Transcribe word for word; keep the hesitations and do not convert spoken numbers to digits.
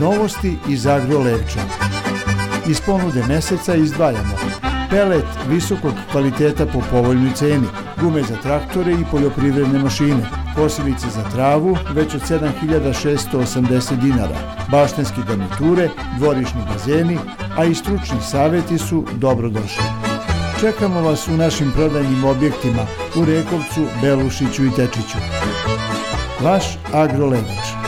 Novosti iz Agrolevča. Iz ponude meseca izdvajamo pelet visokog kvaliteta po povoljnoj ceni, gume za traktore i poljoprivredne mašine, kosilice za travu već od sedam hiljada šeststo osamdeset dinara, baštenske garniture, dvorišni bazeni, a i stručni savjeti su dobrodošli. Čekamo vas u našim prodajnim objektima u Rekovcu, Belušiću i Tečiću. Vaš Agrolevač.